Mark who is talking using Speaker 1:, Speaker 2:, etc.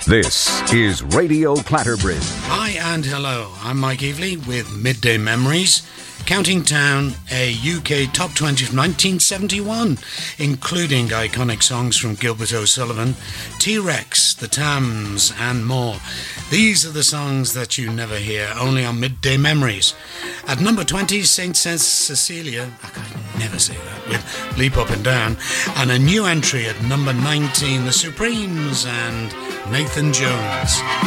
Speaker 1: This is Radio Clatterbridge.
Speaker 2: Hi and hello, I'm Mike Evely with Midday Memories, counting down a UK Top 20 from 1971, including iconic songs from Gilbert O'Sullivan, T-Rex, The Tams and more. These are the songs that you never hear, only on Midday Memories. At number 20, St. Cecilia, I can never say that, with Leap Up and Down, and a new entry at number 19, The Supremes and Nathan Jones.